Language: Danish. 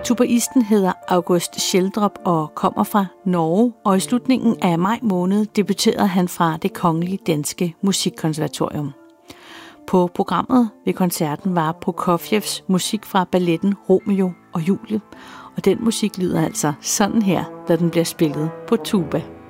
Tubaisten hedder August Schjeldrup og kommer fra Norge, og i slutningen af maj måned debuterede han fra Det Kongelige Danske Musikkonservatorium. På programmet ved koncerten var Prokofjevs musik fra balletten Romeo og Julie, og den musik lyder altså sådan her, da den bliver spillet på tuba.